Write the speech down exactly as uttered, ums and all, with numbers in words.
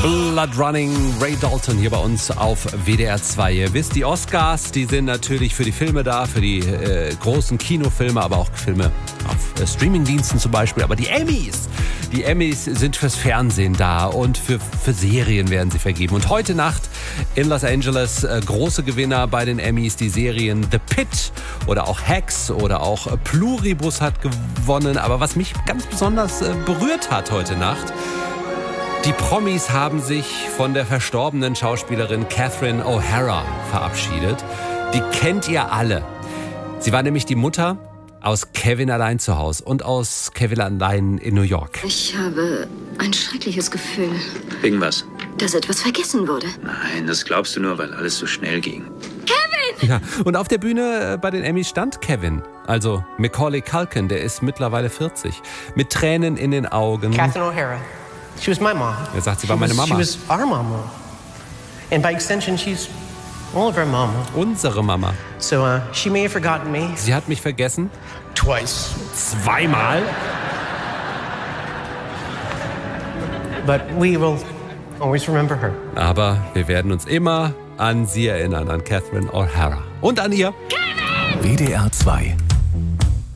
Blood Running, Ray Dalton hier bei uns auf W D R zwei. Ihr wisst, die Oscars, die sind natürlich für die Filme da, für die äh, großen Kinofilme, aber auch Filme auf äh, Streamingdiensten zum Beispiel. Aber die Emmys, die Emmys sind fürs Fernsehen da und für, für Serien werden sie vergeben. Und heute Nacht in Los Angeles äh, große Gewinner bei den Emmys, die Serien The Pitt oder auch Hacks oder auch äh, Pluribus hat gewonnen. Aber was mich ganz besonders äh, berührt hat heute Nacht: Die Promis haben sich von der verstorbenen Schauspielerin Catherine O'Hara verabschiedet. Die kennt ihr alle. Sie war nämlich die Mutter aus Kevin allein zu Hause und aus Kevin allein in New York. Ich habe ein schreckliches Gefühl. Wegen was? Dass etwas vergessen wurde. Nein, das glaubst du nur, weil alles so schnell ging. Kevin! Ja, und auf der Bühne bei den Emmys stand Kevin, also Macaulay Culkin, der ist mittlerweile vierzig, mit Tränen in den Augen. Catherine O'Hara. She was my mom. Er sagt, sie She war meine was- Mama. She was our mama. And by extension, she's all of our mama. Unsere Mama. So uh, she may have forgotten me Sie hat mich vergessen. twice. Zweimal. But we will always remember her. Aber wir werden uns immer an sie erinnern, an Catherine O'Hara. Und an ihr. W D R zwei